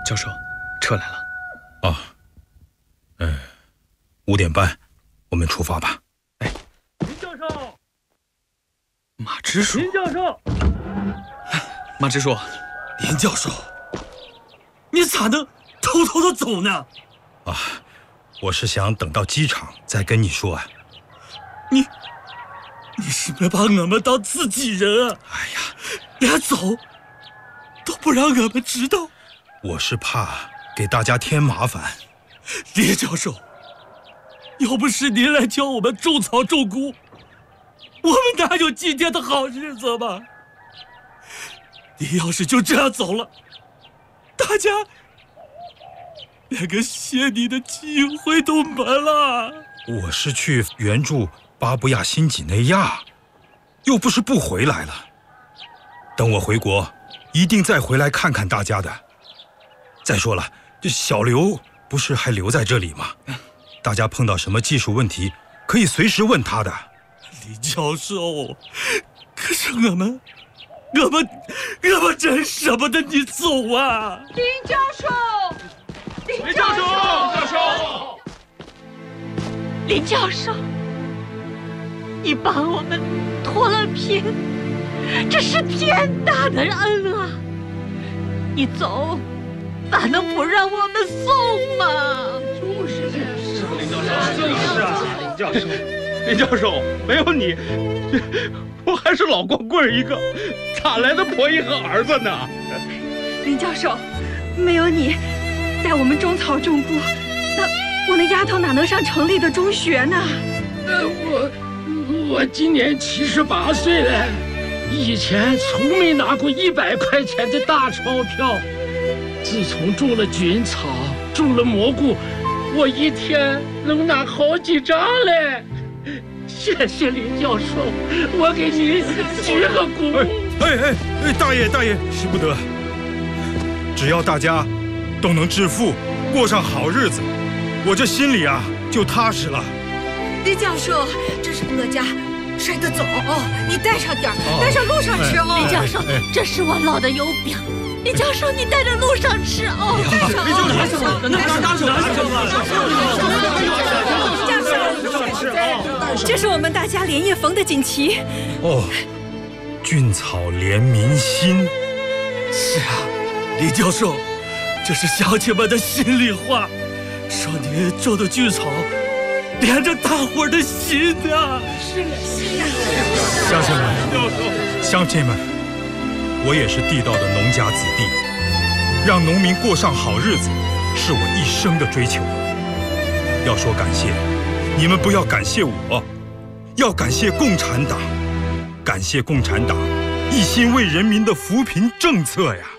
教授，车来了。 5点半，我们出发吧。 林教授， 马支书， 林教授， 马支书， 林教授，你咋能偷偷的走呢？ 我是想等到机场再跟你说啊。 你是不是把我们当自己人啊？ 哎呀， 连走都不让我们知道。 我是怕给大家添麻烦。 林教授，要不是您来教我们种草种菇，我们哪有今天的好日子嘛？你要是就这样走了，大家连个谢你的机会都没了。 我是去援助巴布亚新几内亚，又不是不回来了。等我回国，一定再回来看看大家的。再说了，这小刘不是还留在这里吗？大家碰到什么技术问题，可以随时问他的。 李教授，可是我们真舍不得你走啊！ 林教授， 林教授， 林教授，你帮我们脱了贫，这是天大的恩啊！你走，咋能不让我们送嘛？ 林教授，没有你，我还是老光棍一个，咋来的婆姨和儿子呢？ 林教授，没有你带我们种草种菇，我那丫头哪能上城里的中学呢？ 我今年78岁了，以前从没拿过100块钱的大钞票。自从种了菌草，种了蘑菇，我一天能拿好几张嘞。谢谢林教授，我给您鞠个躬。 大爷，使不得。只要大家都能致富，过上好日子，我这心里就踏实了。 林教授，这是我家晒的枣你带上点带上路上吃林教授，这是我烙的油饼。林教授，你带着路上吃这是我们大家连夜缝的锦旗。 菌草连民心。 是啊，李教授，这是乡亲们的心里话，说你种的菌草连着大伙儿的心啊！ 是啊， 乡亲们，我也是地道的农家子弟，让农民过上好日子，是我一生的追求。要说感谢，你们不要感谢我，要感谢共产党，感谢共产党一心为人民的扶贫政策呀！